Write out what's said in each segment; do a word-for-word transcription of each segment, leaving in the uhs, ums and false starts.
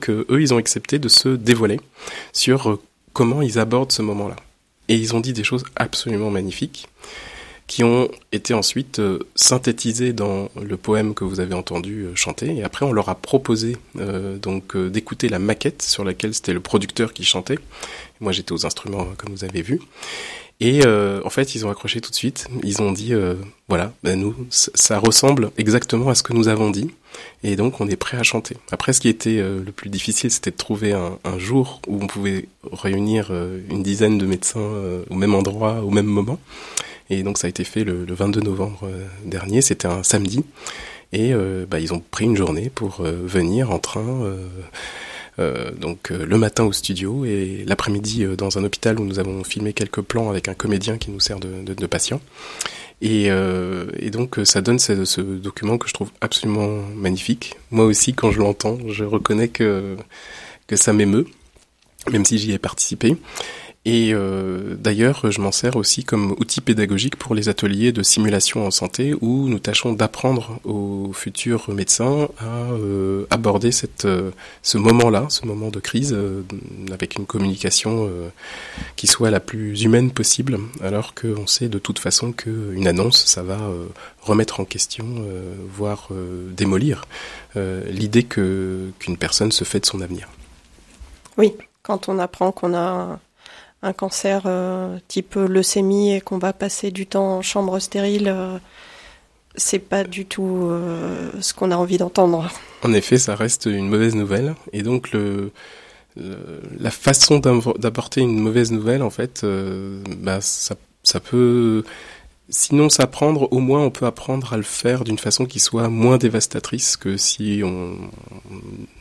que eux, ils ont accepté de se dévoiler sur comment ils abordent ce moment-là. Et ils ont dit des choses absolument magnifiques qui ont été ensuite euh, synthétisées dans le poème que vous avez entendu euh, chanter. Et après, on leur a proposé euh, donc euh, d'écouter la maquette sur laquelle c'était le producteur qui chantait. Moi, j'étais aux instruments, comme vous avez vu. Et euh, en fait, ils ont accroché tout de suite. Ils ont dit, euh, voilà, ben nous, c- ça ressemble exactement à ce que nous avons dit. Et donc, on est prêt à chanter. Après, ce qui était euh, le plus difficile, c'était de trouver un, un jour où on pouvait réunir euh, une dizaine de médecins euh, au même endroit, au même moment. Et donc ça a été fait le, le vingt-deux novembre euh, dernier, c'était un samedi. Et euh, bah, ils ont pris une journée pour euh, venir en train, euh, euh, donc euh, le matin au studio et l'après-midi euh, dans un hôpital où nous avons filmé quelques plans avec un comédien qui nous sert de, de, de patient. Et, euh, et donc ça donne ce, ce document que je trouve absolument magnifique. Moi aussi, quand je l'entends, je reconnais que, que ça m'émeut, même si j'y ai participé. Et euh, d'ailleurs, je m'en sers aussi comme outil pédagogique pour les ateliers de simulation en santé où nous tâchons d'apprendre aux futurs médecins à euh, aborder cette, euh, ce moment-là, ce moment de crise, euh, avec une communication euh, qui soit la plus humaine possible, alors qu'on sait de toute façon qu'une annonce, ça va euh, remettre en question, euh, voire euh, démolir euh, l'idée que, qu'une personne se fait de son avenir. Oui, quand on apprend qu'on a un cancer euh, type leucémie et qu'on va passer du temps en chambre stérile, euh, c'est pas du tout euh, ce qu'on a envie d'entendre. En effet, ça reste une mauvaise nouvelle. Et donc, le, le la façon d'apporter une mauvaise nouvelle, en fait, euh, bah, ça, ça peut... Sinon s'apprendre, au moins on peut apprendre à le faire d'une façon qui soit moins dévastatrice que si on, on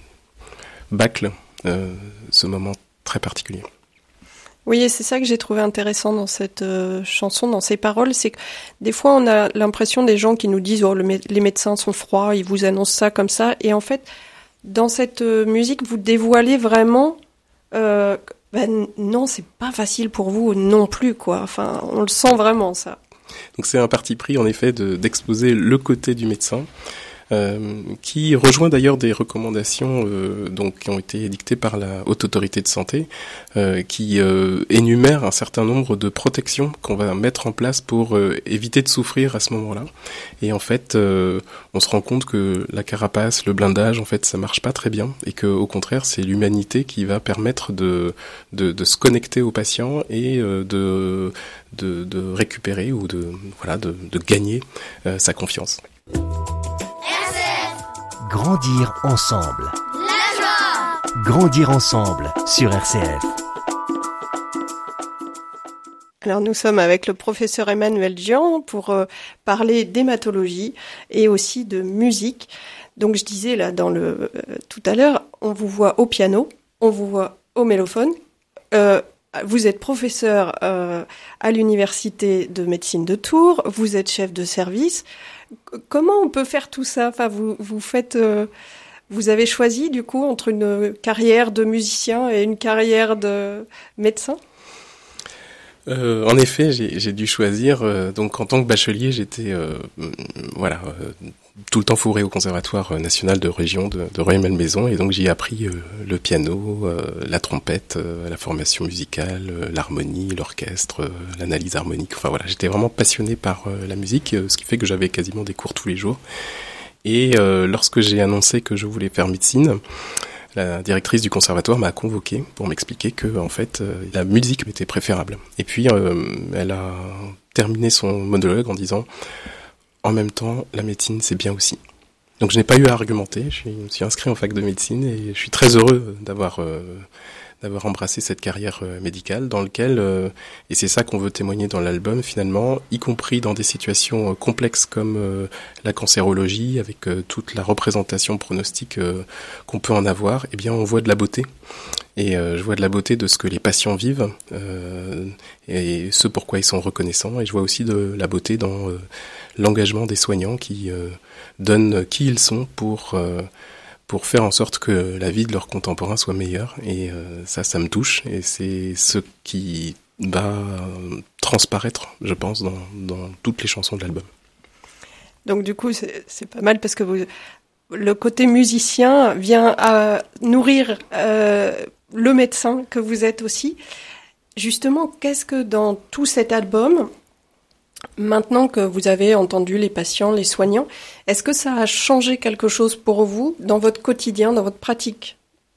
bâcle euh, ce moment très particulier. Oui, et c'est ça que j'ai trouvé intéressant dans cette euh, chanson, dans ces paroles, c'est que des fois on a l'impression des gens qui nous disent oh, le mé- les médecins sont froids, ils vous annoncent ça comme ça, et en fait, dans cette euh, musique, vous dévoilez vraiment, euh, ben non, c'est pas facile pour vous non plus, quoi. Enfin, on le sent vraiment ça. Donc c'est un parti pris en effet de, d'exposer le côté du médecin. Euh, qui rejoint d'ailleurs des recommandations euh, donc qui ont été édictées par la Haute Autorité de Santé, euh, qui euh, énumèrent un certain nombre de protections qu'on va mettre en place pour euh, éviter de souffrir à ce moment-là. Et en fait, euh, on se rend compte que la carapace, le blindage, en fait, ça marche pas très bien, et que au contraire, c'est l'humanité qui va permettre de de, de se connecter au patient et euh, de, de de récupérer ou de voilà de, de gagner euh, sa confiance. Grandir ensemble. La joie. Grandir ensemble sur R C F. Alors nous sommes avec le professeur Emmanuel Gian pour euh, parler d'hématologie et aussi de musique. Donc je disais là dans le euh, tout à l'heure, on vous voit au piano, on vous voit au mélophone. Euh, vous êtes professeur euh, à l'université de médecine de Tours, vous êtes chef de service. Comment on peut faire tout ça ? Enfin, vous vous faites, euh, vous avez choisi du coup entre une carrière de musicien et une carrière de médecin ? Euh, en effet, j'ai, j'ai dû choisir. Euh, donc, en tant que bachelier, j'étais euh, voilà euh, tout le temps fourré au Conservatoire national de région de, de Rueil-Malmaison, et donc j'y ai appris euh, le piano, euh, la trompette, euh, la formation musicale, euh, l'harmonie, l'orchestre, euh, l'analyse harmonique. Enfin voilà, j'étais vraiment passionné par euh, la musique, euh, ce qui fait que j'avais quasiment des cours tous les jours. Et euh, lorsque j'ai annoncé que je voulais faire médecine, la directrice du conservatoire m'a convoqué pour m'expliquer que en fait euh, la musique m'était préférable. Et puis euh, elle a terminé son monologue en disant en même temps la médecine c'est bien aussi. Donc je n'ai pas eu à argumenter, je, suis, je me suis inscrit en fac de médecine et je suis très heureux d'avoir euh, d'avoir embrassé cette carrière euh, médicale dans laquelle, euh, et c'est ça qu'on veut témoigner dans l'album finalement, y compris dans des situations euh, complexes comme euh, la cancérologie, avec euh, toute la représentation pronostique euh, qu'on peut en avoir, eh bien on voit de la beauté. Et euh, je vois de la beauté de ce que les patients vivent, euh, et ce pourquoi ils sont reconnaissants, et je vois aussi de la beauté dans euh, l'engagement des soignants qui euh, donnent qui ils sont pour... Euh, pour faire en sorte que la vie de leurs contemporains soit meilleure. Et euh, ça, ça me touche. Et c'est ce qui va transparaître, je pense, dans, dans toutes les chansons de l'album. Donc du coup, c'est, c'est pas mal parce que vous, le côté musicien vient à nourrir euh, le médecin que vous êtes aussi. Justement, qu'est-ce que dans tout cet album, maintenant que vous avez entendu les patients, les soignants, est-ce que ça a changé quelque chose pour vous dans votre quotidien, dans votre pratique ?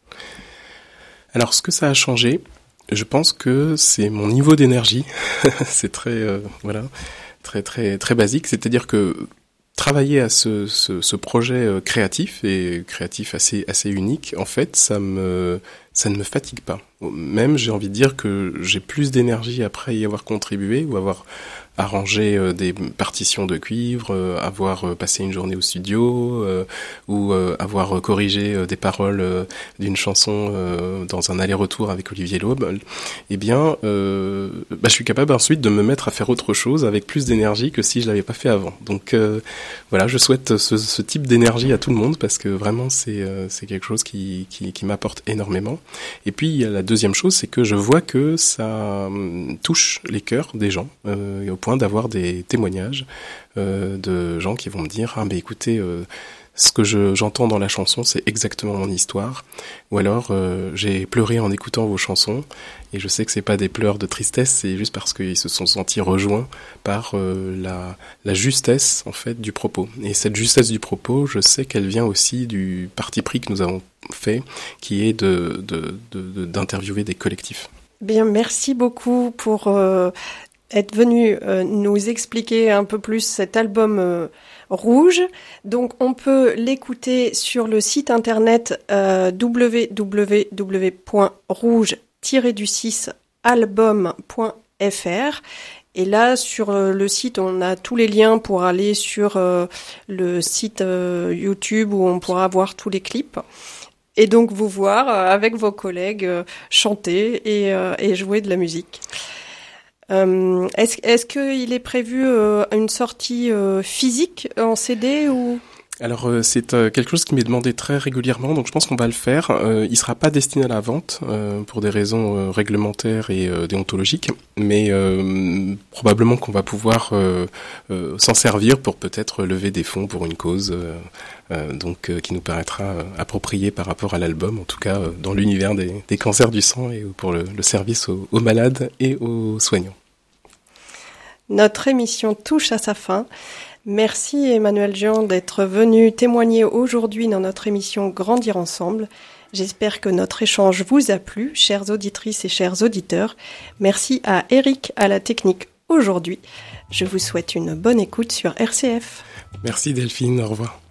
Alors, ce que ça a changé, je pense que c'est mon niveau d'énergie. C'est très, euh, voilà, très, très, très basique. C'est-à-dire que travailler à ce, ce, ce projet créatif et créatif assez, assez unique, en fait, ça me, ça ne me fatigue pas. Même, j'ai envie de dire que j'ai plus d'énergie après y avoir contribué ou avoir arrangé euh, des partitions de cuivre, euh, avoir euh, passé une journée au studio euh, ou euh, avoir corrigé euh, des paroles euh, d'une chanson euh, dans un aller-retour avec Olivier Laube, eh bien, euh, bah, je suis capable ensuite de me mettre à faire autre chose avec plus d'énergie que si je l'avais pas fait avant. Donc euh, voilà, je souhaite ce, ce type d'énergie à tout le monde parce que vraiment c'est euh, c'est quelque chose qui, qui qui m'apporte énormément. Et puis il y a la deuxième chose, c'est que je vois que ça hum, touche les cœurs des gens euh, au point d'avoir des témoignages euh, de gens qui vont me dire ah mais écoutez euh, ce que je, j'entends dans la chanson c'est exactement mon histoire, ou alors euh, j'ai pleuré en écoutant vos chansons et je sais que c'est pas des pleurs de tristesse, c'est juste parce qu'ils se sont sentis rejoints par euh, la, la justesse en fait du propos, et cette justesse du propos je sais qu'elle vient aussi du parti pris que nous avons fait qui est de, de, de, de d'interviewer des collectifs. Bien, merci beaucoup pour euh, être venu euh, nous expliquer un peu plus cet album euh, Rouge. Donc on peut l'écouter sur le site internet euh, w w w point rouge tiret du six album point f r. Et là, sur euh, le site, on a tous les liens pour aller sur euh, le site euh, YouTube où on pourra voir tous les clips. Et donc vous voir euh, avec vos collègues euh, chanter et, euh, et jouer de la musique. Euh, est-ce, est-ce qu'il est prévu euh, une sortie euh, physique en C D ou... Alors euh, c'est euh, quelque chose qui m'est demandé très régulièrement, donc je pense qu'on va le faire. Euh, il sera pas destiné à la vente euh, pour des raisons euh, réglementaires et euh, déontologiques, mais euh, probablement qu'on va pouvoir euh, euh, s'en servir pour peut-être lever des fonds pour une cause, euh, euh, donc euh, qui nous paraîtra euh, appropriée par rapport à l'album, en tout cas euh, dans l'univers des, des cancers du sang et pour le, le service aux, aux malades et aux soignants. Notre émission touche à sa fin. Merci Emmanuel Jean d'être venu témoigner aujourd'hui dans notre émission Grandir ensemble. J'espère que notre échange vous a plu, chères auditrices et chers auditeurs. Merci à Eric à la technique aujourd'hui. Je vous souhaite une bonne écoute sur R C F. Merci Delphine, au revoir.